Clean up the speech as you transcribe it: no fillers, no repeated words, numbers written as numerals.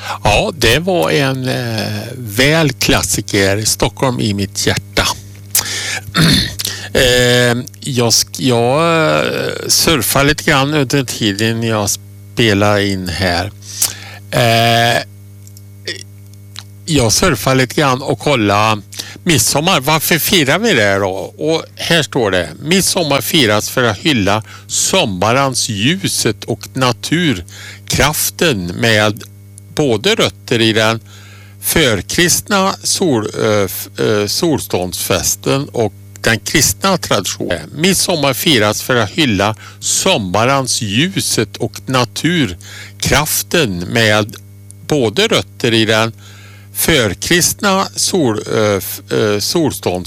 Ja, det var en väl klassiker, Stockholm i mitt hjärta. Jag surfar lite grann under tiden jag spelar in här. Jag surfar lite grann och kollar midsommar. Varför firar vi det då? Och här står det: midsommar firas för att hylla sommarens ljuset och naturkraften med både rötter i den förkristna solståndsfesten och den kristna traditionen. Midsommar firas för att hylla sommarens ljuset och naturkraften med både rötter i den förkristna solståndsfesten